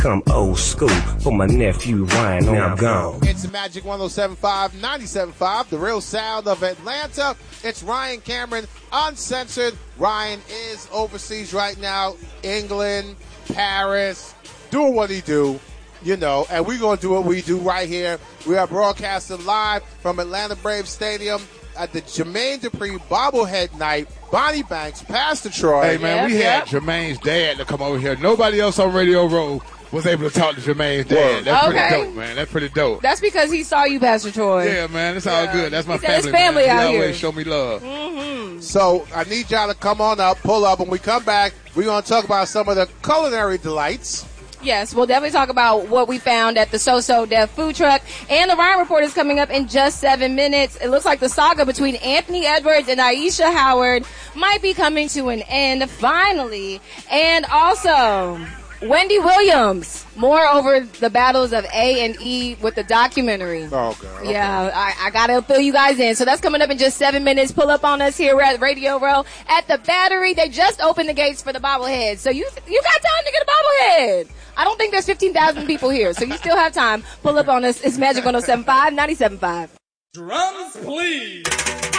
come old school for my nephew Ryan. Now I'm gone. It's Magic 107.5, 97.5, the real sound of Atlanta. It's Ryan Cameron, uncensored. Ryan is overseas right now, England, Paris, doing what he do, you know, and we're going to do what we do right here. We are broadcasting live from Atlanta Braves Stadium at the Jermaine Dupri bobblehead night. Bonnie Banks, Pastor Troy. Hey, man, we had Jermaine's dad to come over here. Nobody else on Radio Row was able to talk to Jermaine's dad. That's pretty dope, man. That's pretty dope. That's because he saw you, Pastor Troy. Yeah, man. It's all good. That's my family, family man. out He here. always show me love. Mm-hmm. So I need y'all to come on up, pull up. When we come back, we're going to talk about some of the culinary delights. Yes, we'll definitely talk about what we found at the So Deaf food truck. And the Ryan Report is coming up in just 7 minutes. It looks like the saga between Anthony Edwards and Aisha Howard might be coming to an end finally. And also, Wendy Williams, more over the battles of A&E with the documentary. Oh, God. Okay. Yeah, I got to fill you guys in. So that's coming up in just 7 minutes. Pull up on us here at Radio Row at the Battery. They just opened the gates for the bobblehead. So you got time to get a bobblehead. I don't think there's 15,000 people here, so you still have time. Pull up on us. It's Magic 107.5, 97.5. Drums, please.